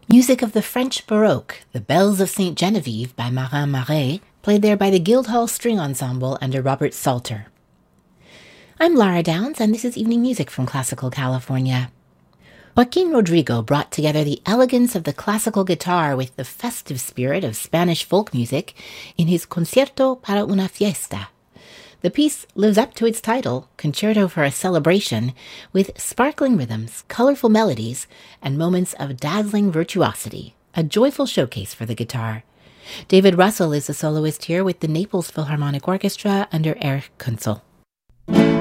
Music of the French Baroque, The Bells of St. Genevieve by Marin Marais, played there by the Guildhall String Ensemble under Robert Salter. I'm Lara Downs, and this is Evening Music from Classical California. Joaquin Rodrigo brought together the elegance of the classical guitar with the festive spirit of Spanish folk music in his Concierto para una Fiesta. The piece lives up to its title, Concerto for a Celebration, with sparkling rhythms, colorful melodies, and moments of dazzling virtuosity, a joyful showcase for the guitar. David Russell is a soloist here with the Naples Philharmonic Orchestra under Erich Kunzel.